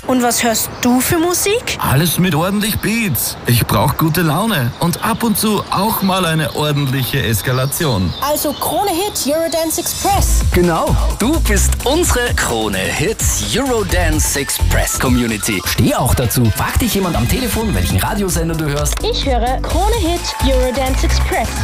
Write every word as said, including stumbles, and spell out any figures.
Und was hörst du für Musik? Alles mit ordentlich Beats. Ich brauche gute Laune und ab und zu auch mal eine ordentliche Eskalation. Also Krone Hit Eurodance Express. Genau, du bist unsere Krone Hits Eurodance Express Community. Steh auch dazu. Frag dich jemand am Telefon, welchen Radiosender du hörst. Ich höre Krone Hit Eurodance Express.